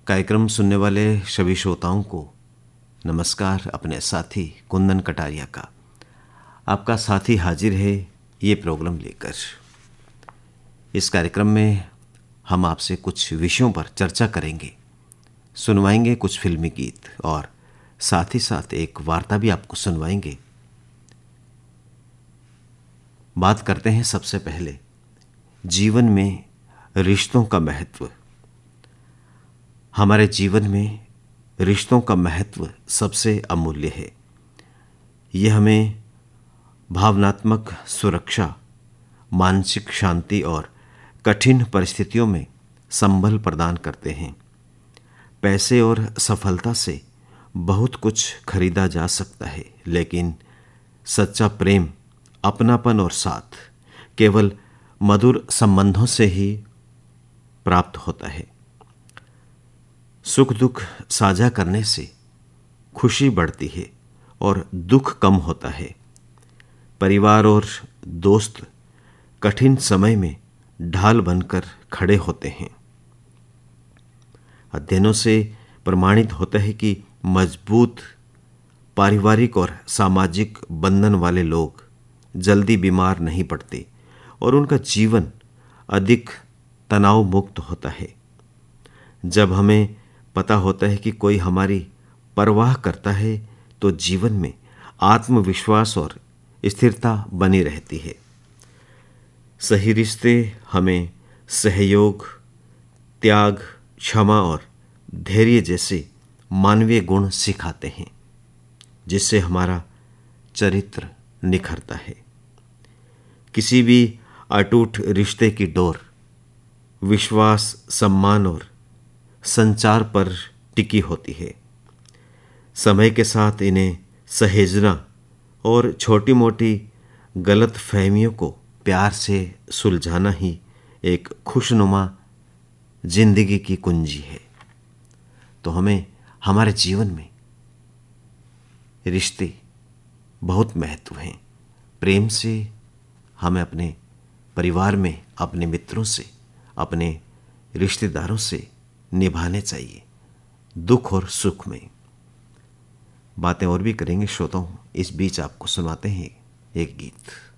कार्यक्रम सुनने वाले सभी श्रोताओं को नमस्कार। अपने साथी कुंदन कटारिया का आपका साथी हाजिर है ये प्रोग्राम लेकर। इस कार्यक्रम में हम आपसे कुछ विषयों पर चर्चा करेंगे, सुनवाएंगे कुछ फिल्मी गीत और साथ ही साथ एक वार्ता भी आपको सुनवाएंगे। बात करते हैं सबसे पहले जीवन में रिश्तों का महत्व। हमारे जीवन में रिश्तों का महत्व सबसे अमूल्य है। यह हमें भावनात्मक सुरक्षा, मानसिक शांति और कठिन परिस्थितियों में संबल प्रदान करते हैं। पैसे और सफलता से बहुत कुछ खरीदा जा सकता है, लेकिन सच्चा प्रेम, अपनापन और साथ केवल मधुर संबंधों से ही प्राप्त होता है। सुख दुख साझा करने से खुशी बढ़ती है और दुख कम होता है। परिवार और दोस्त कठिन समय में ढाल बनकर खड़े होते हैं। अध्ययनों से प्रमाणित होता है कि मजबूत पारिवारिक और सामाजिक बंधन वाले लोग जल्दी बीमार नहीं पड़ते और उनका जीवन अधिक तनाव मुक्त होता है। जब हमें पता होता है कि कोई हमारी परवाह करता है तो जीवन में आत्मविश्वास और स्थिरता बनी रहती है। सही रिश्ते हमें सहयोग, त्याग, क्षमा और धैर्य जैसे मानवीय गुण सिखाते हैं, जिससे हमारा चरित्र निखरता है। किसी भी अटूट रिश्ते की डोर विश्वास, सम्मान और संचार पर टिकी होती है। समय के साथ इन्हें सहेजना और छोटी मोटी गलत फहमियों को प्यार से सुलझाना ही एक खुशनुमा जिंदगी की कुंजी है। तो हमें हमारे जीवन में रिश्ते बहुत महत्व हैं। प्रेम से हमें अपने परिवार में, अपने मित्रों से, अपने रिश्तेदारों से निभाने चाहिए, दुख और सुख में। बातें और भी करेंगे श्रोताओं, इस बीच आपको सुनाते हैं एक गीत।